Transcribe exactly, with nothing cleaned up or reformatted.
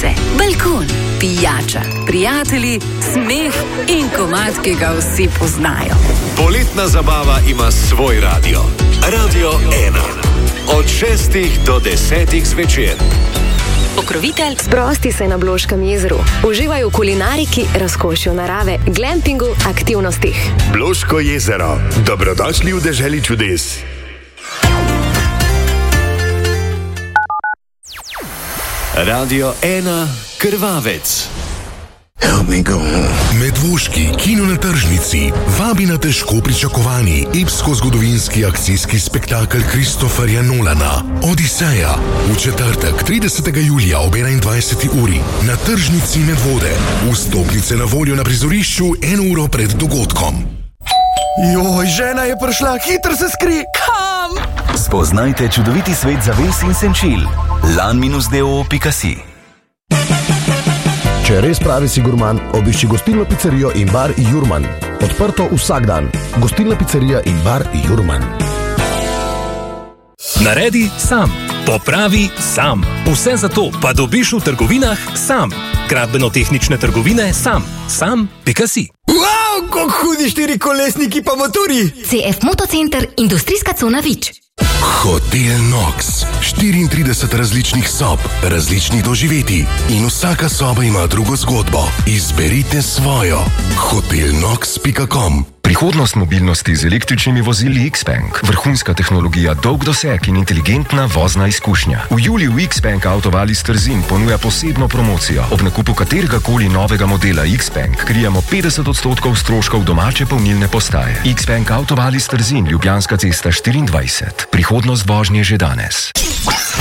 sonce, balkon, pijača, prijatelji, smeh in komad, ki ga vsi poznajo. Poletna zabava ima svoj radio. Radio ena. Od šestih do desetih zvečer. Pokrovitelj, sprosti se na Bloškem jezeru. Uživaj v kulinariki, razkošju narave, glampingu, aktivnostih. Bloško jezero. Dobrodošli v deželi čudes. Radio ena Krvavec. Medvoški kino na tržnici vabi na težko pričakovani epsko-zgodovinski akcijski spektakel Christopherja Nolana Odiseja v četrtek tridesetega julija ob enaindvajseti uri na tržnici Medvode. Vstopnice na voljo na prizorišču eno uro pred dogodkom. Joj, žena je prišla, hitro se skri! Kam? Spoznajte čudoviti svet zaves in senčil. lan minus d o pika si. Če res pravi si gurman, obišči gostilno pizzerijo in bar Jurman. Odprto vsak dan. Gostilna pizzerija in bar Jurman. Naredi sam. Popravi sam. Vse zato pa dobiš v trgovinah sam. Gradbeno-tehnične trgovine sam. sam pika si. Wow, kako hudi štirikolesniki pa motori! C F Motocenter, industrijska cona Vič. Hotel Nox. štiriintrideset različnih sob, različnih doživetij in vsaka soba ima drugo zgodbo. Izberite svojo. hotel nox pika com. Prihodnost mobilnosti z električnimi vozili Xpeng. Vrhunska tehnologija, dolg doseg in inteligentna vozna izkušnja. V juliju Xpeng Autovalis Trzin ponuja posebno promocijo. Ob nakupu katerega koli novega modela Xpeng krijemo petdeset odstotkov stroškov domače polnilne postaje. Xpeng Autovalis Trzin, Ljubljanska cesta štiriindvajset. Prihodnost vožnje že danes.